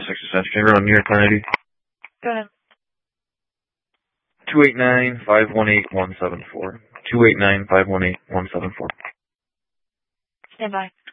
6 cents. Can you run New York client ID? Go ahead. 289-518-174. 289-518-174. Stand by.